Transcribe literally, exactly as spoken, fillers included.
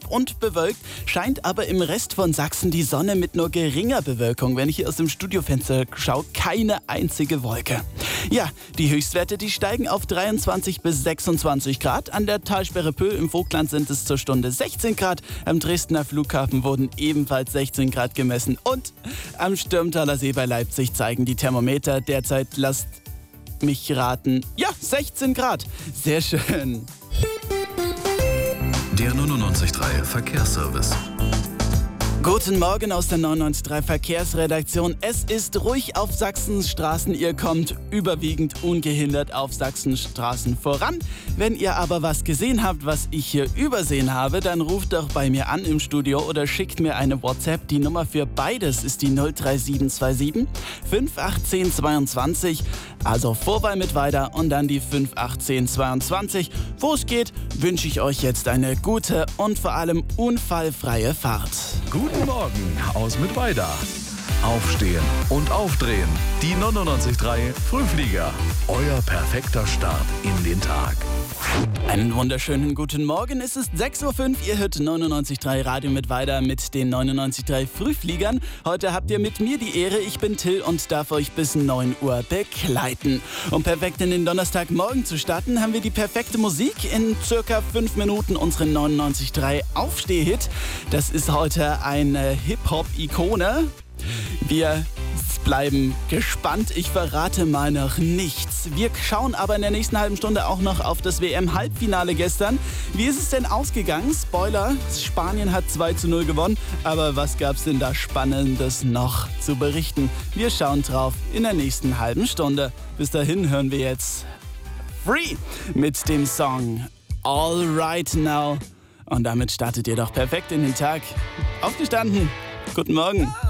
und bewölkt, scheint aber im Rest von Sachsen die Sonne mit nur geringer Bewölkung. Wenn ich hier aus dem Studiofenster schaue, keine einzige Wolke. Ja, die Höchstwerte, die steigen auf dreiundzwanzig bis sechsundzwanzig Grad. An der Talsperre Pöhl im Vogtland sind es zur Stunde sechzehn Grad. Am Dresdner Flughafen wurden ebenfalls sechzehn Grad gemessen. Und am Stürmtaler See bei Leipzig zeigen die Thermometer derzeit, lasst mich raten, ja, sechzehn Grad. Sehr schön. Der neunundneunzig Komma drei Verkehrsservice. Guten Morgen aus der neunundneunzig Komma drei Verkehrsredaktion. Es ist ruhig auf Sachsens Straßen. Ihr kommt überwiegend ungehindert auf Sachsens Straßen voran. Wenn ihr aber was gesehen habt, was ich hier übersehen habe, dann ruft doch bei mir an im Studio oder schickt mir eine WhatsApp. Die Nummer für beides ist die null drei sieben zwei sieben fünf acht eins null zweiundzwanzig. Also Vorwahl mit weiter und dann die fünf acht eins null zweiundzwanzig. Wo es geht, wünsche ich euch jetzt eine gute und vor allem unfallfreie Fahrt. Guten Morgen aus Mittweida. Aufstehen und aufdrehen. Die neunundneunzig Komma drei Frühflieger. Euer perfekter Start in den Tag. Einen wunderschönen guten Morgen. Es ist sechs Uhr fünf. Ihr hört neunundneunzig Komma drei Radio mit weiter mit den neunundneunzig Komma drei Frühfliegern. Heute habt ihr mit mir die Ehre. Ich bin Till und darf euch bis neun Uhr begleiten. Um perfekt in den Donnerstagmorgen zu starten, haben wir die perfekte Musik. In circa fünf Minuten unseren neunundneunzig Komma drei Aufstehhit. Das ist heute eine Hip-Hop-Ikone. Wir bleiben gespannt. Ich verrate mal noch nichts. Wir schauen aber in der nächsten halben Stunde auch noch auf das W M-Halbfinale gestern. Wie ist es denn ausgegangen? Spoiler, Spanien hat zwei zu null gewonnen. Aber was gab's denn da Spannendes noch zu berichten? Wir schauen drauf in der nächsten halben Stunde. Bis dahin hören wir jetzt Free mit dem Song All Right Now. Und damit startet ihr doch perfekt in den Tag. Aufgestanden. Guten Morgen.